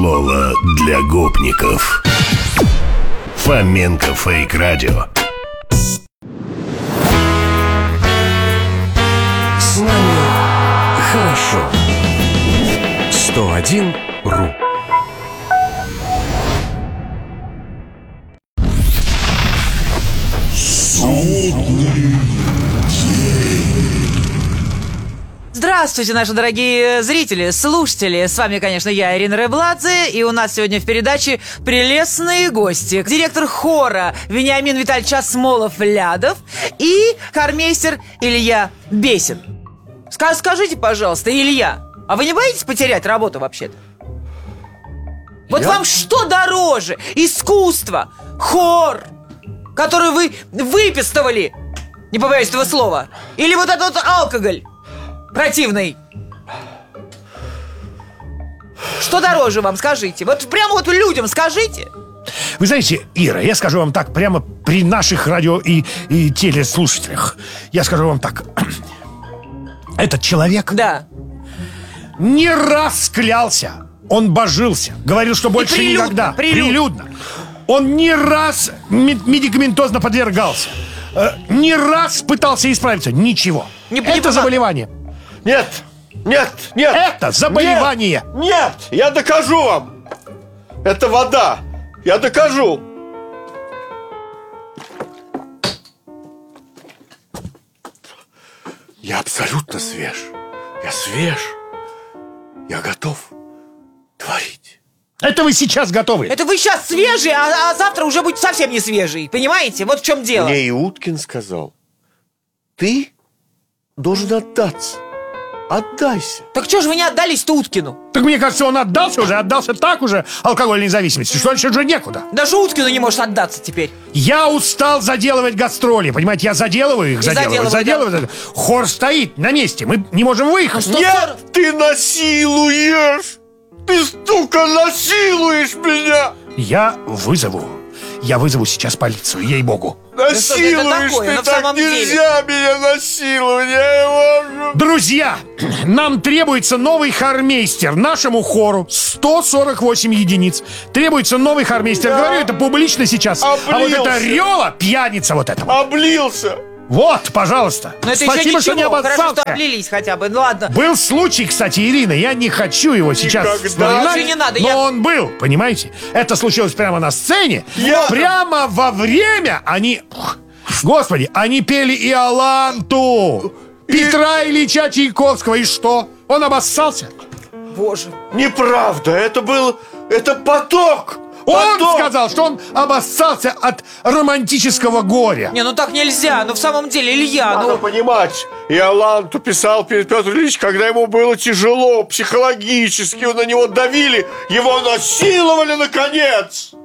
Слово для гопников. Фоменко Фейк Радио. С нами хорошо. 101.ру. Здравствуйте, наши дорогие зрители, слушатели. С вами, конечно, я, Ирина Рыбладзе. И у нас сегодня в передаче прелестные гости. Директор хора Вениамин Витальевич Асмолов-Лядов и хормейстер Илья Бесин. Скажите, пожалуйста, Илья, а вы не боитесь потерять работу вообще-то? Вот вам что дороже? Искусство, хор, который вы выпистывали, не побоюсь этого слова, или вот этот вот алкоголь противный? Что дороже вам, скажите? Вот прямо вот людям скажите. Вы знаете, Ира, я скажу вам так, прямо при наших радио и телеслушателях. Я скажу вам так. Этот человек Да. не раз клялся. Он божился. Говорил, что больше никогда. Прилюдно. Он не раз медикаментозно подвергался. Не раз пытался исправиться. Ничего. Это заболевание. Нет. Это заболевание. Нет, я докажу вам. Это вода. Я докажу. Я абсолютно свеж. Я свеж. Я готов творить. Это вы сейчас готовы. Это вы сейчас свежий, а завтра уже будет совсем не свежий. Понимаете? Вот в чем дело. Мне и Уткин сказал: ты должен отдаться. Отдайся. Так что же вы не отдались-то Уткину? Так мне кажется, он отдался так уже алкогольной зависимости, что дальше уже некуда. Даже Уткину не может отдаться теперь. Я устал заделывать гастроли. Понимаете, я заделываю их, заделываю. Хор стоит на месте, мы не можем выехать. Нет, ты насилуешь. Ты, сука, насилуешь меня. Я вызову сейчас полицию, ей-богу. Насилуешь такое, ты, но в так самом деле? нельзя меня насиловать. Я его... Друзья, нам требуется новый хормейстер нашему хору. 148 единиц. Требуется новый хормейстер. Да. Говорю это публично сейчас. Облился. А вот это Рёва, пьяница вот этого. Облился. Вот, пожалуйста. Но это Спасибо, еще что не ничего. Хорошо, обоссался. что облились хотя бы. Ну ладно. Был случай, кстати, Ирина, я не хочу его сейчас Никогда. вспоминать, Лучше не надо, но он был, понимаете? Это случилось прямо на сцене. Я- Прямо во время они пели Иоланту Петра Ильича Чайковского. И что? Он обоссался? Боже. Неправда, это поток. Он Поток. сказал, что он обоссался от романтического горя. Не, ну так нельзя. Ну в самом деле, Илья, Надо ну... понимать, Иоланту писал Петр Ильич, когда ему было тяжело психологически, на него давили, его насиловали наконец.